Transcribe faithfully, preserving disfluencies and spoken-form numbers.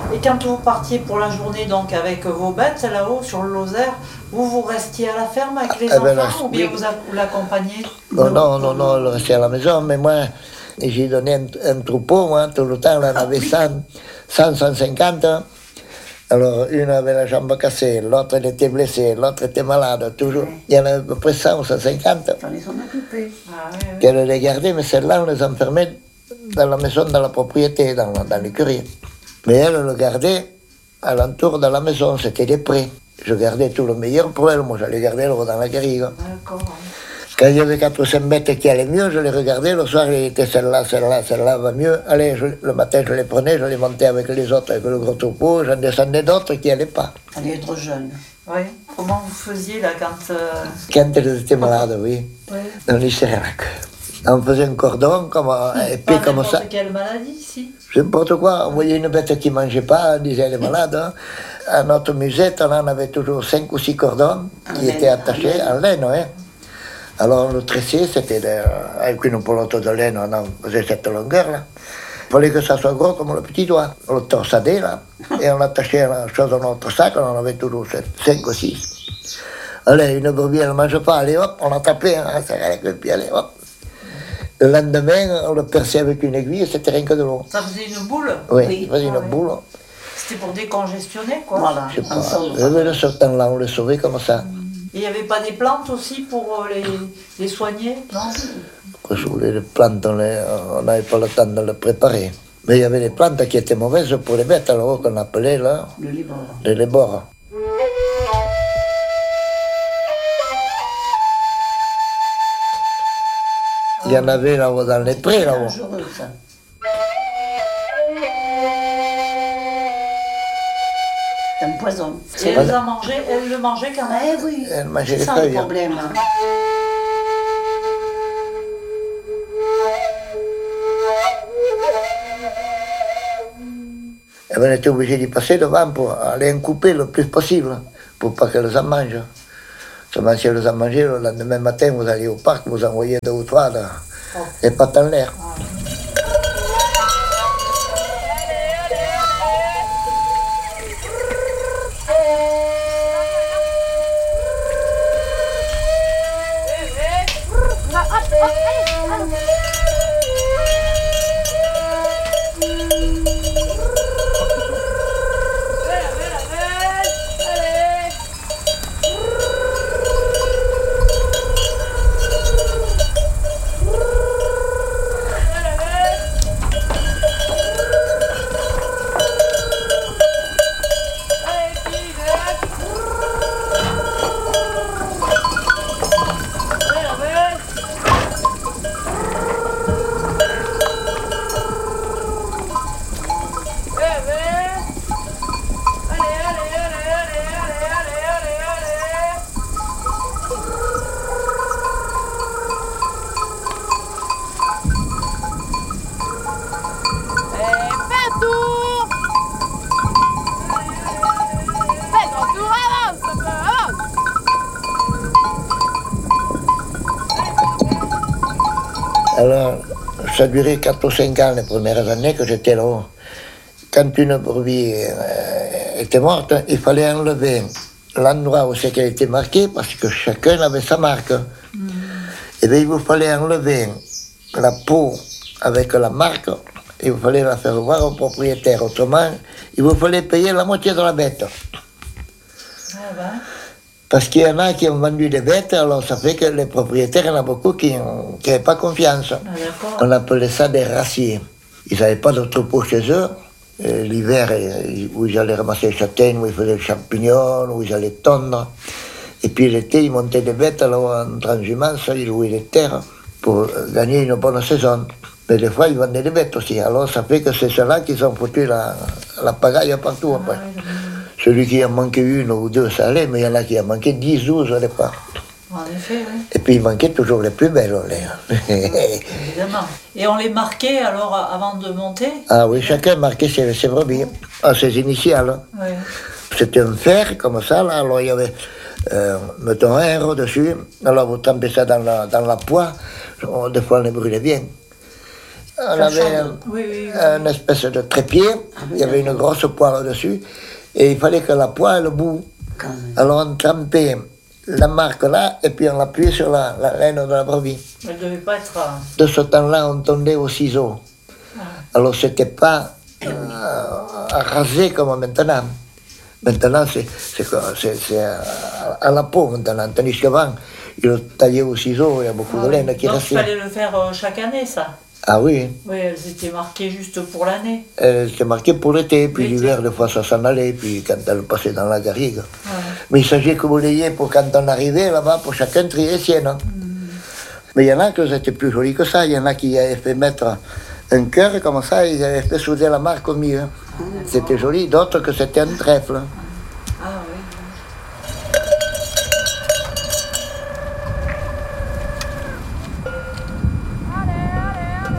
Et quand vous partiez pour la journée donc avec vos bêtes là-haut sur le Lozère, vous vous restiez à la ferme avec les ah, enfants ben là, ou bien oui. vous, a- vous l'accompagnez? Non, non, non, non, elle restait à la maison, mais moi, j'ai donné un, un troupeau, moi, tout le temps, là, on avait cent, cent, cent cinquante. Alors, une avait la jambe cassée, l'autre elle était blessée, l'autre était malade, toujours. Il y en avait à peu près cent ou cent cinquante. On les en occupés. Ah, oui, oui. Qu'elle les gardait, mais celles-là, on les enfermait dans la maison, dans la propriété, dans, dans l'écurie. Mais elle, elle le gardait alentour de la maison, c'était des prés. Je gardais tout le meilleur pour elle, moi j'allais garder le dans la garrigue. D'accord. Quand il y avait quatre ou cinq bêtes qui allaient mieux, je les regardais, le soir il était celle-là, celle-là, celle-là va mieux. Allez, je- le matin je les prenais, je les montais avec les autres, avec le gros troupeau, j'en descendais d'autres qui n'allaient pas. On est trop jeunes. Oui. Comment vous faisiez là quand... euh, Quand elles étaient malades, oui, ouais. on les serrait la queue. On faisait un cordon comme, épais Pas comme n'importe ça. quelle maladie ici. N'importe quoi, on voyait une bête qui ne mangeait pas, on disait elle est malade. Hein. À notre musette, on en avait toujours cinq ou six cordons qui En étaient laine, attachés en laine. Hein. Alors on le tressait, c'était de- avec une pelote de laine, on en faisait cette longueur-là. Il fallait que ça soit gros comme le petit doigt. On le torsadait là, et on attachait la chose dans notre sac, on en avait toujours sept, cinq ou six. Allez, une brebis, elle ne mange pas, allez hop, on la tapait, hein, ça avec le pied, allez hop. Le lendemain, on le perçait avec une aiguille, c'était rien que de l'eau. Ça faisait une boule. Oui, Oui. vas-y, Ah une oui. boule. C'était pour décongestionner quoi. Voilà. Je sais pas. Ensemble. Euh, mais le ce temps-là, on le sauvait comme ça. Et il n'y avait pas des plantes aussi pour euh, les, les soigner, non? Quand je voulais les plantes, on les- on n'avait pas le temps de les préparer. Mais il y avait des plantes qui étaient mauvaises pour les bêtes, alors qu'on appelait là, Le libre. les lébores. Il y en avait là-haut dans les prés, C'est là-haut. dangereux, ça. C'est un poison. Et elle les a mangés, elle le mangeait quand même. Eh oui. Elle mangeait C'est les ça le feuilles. hein. problème. hein. Et on était obligé d'y passer devant pour aller en couper le plus possible, pour pas qu'elles en mangent. Seulement si elles en mangeaient, le lendemain matin, vous alliez au parc, vous envoyez deux ou trois là, les pattes en l'air. Alors, ça durait quatre ou cinq ans les premières années que j'étais là-haut. Quand une brebis euh, était morte, il fallait enlever l'endroit où c'est qu'elle était marquée, parce que chacun avait sa marque. Mm. Et bien, il vous fallait enlever la peau avec la marque, il vous fallait la faire voir au propriétaire. Autrement, il vous fallait payer la moitié de la bête. Ah ben. Parce qu'il y en a qui ont vendu des bêtes, alors ça fait que les propriétaires, il y en a beaucoup qui n'avaient pas confiance. Ah, on appelait ça des raciers. Ils n'avaient pas de troupeau chez eux. Et l'hiver, où ils allaient ramasser les châtaignes, où ils faisaient les champignons, où ils allaient tondre. Et puis l'été, ils montaient des bêtes alors en transhumance, ils louaient les terres pour gagner une bonne saison. Mais des fois, ils vendaient des bêtes aussi. Alors ça fait que c'est ceux-là qui ont foutu la, la pagaille partout après. Ah, oui, oui. Celui qui en manquait une ou deux, ça allait, mais il y en a qui en manquaient dix, douze au départ. En effet, oui. Et puis il manquait toujours les plus belles, les. Évidemment. Et on les marquait alors avant de monter? Ah oui, chacun marquait ses, ses brebis, à ses initiales. Oui. C'était un fer comme ça, là. Alors il y avait, euh, mettons, un R au-dessus. Alors vous trempez ça dans la, dans la poix. Des fois on les brûlait bien. on Ça avait change. un, Oui, oui, oui. un espèce de trépied, il y avait une grosse poêle dessus, et il fallait que la poêle boue. Quand même. Alors on trempait la marque là, et puis on l'appuyait sur la, la laine de la brebis. Elle ne devait pas être. euh, De ce temps-là, on tondait au ciseau. Alors c'était pas euh, à raser comme maintenant. Maintenant, c'est, c'est, c'est, c'est à, à la peau maintenant, tandis qu'avant, ils le taillaient au ciseau, il y a beaucoup ah de oui. laine qui Donc il restait. fallait le faire euh, chaque année, ça. Ah oui, Oui, elles étaient marquées juste pour l'année. euh, c'était marqué pour l'été, puis L'été. l'hiver, des fois, ça s'en allait, puis quand elle passait dans la garrigue. Ouais. Mais il s'agit que vous l'ayez pour quand on arrivait là-bas, pour chacun trier sienne. hein. Mais il y en a que c'était plus joli que ça, il y en a qui avaient fait mettre un cœur comme ça, ils avaient fait souder la marque au milieu. C'était joli, d'autres que c'était un trèfle.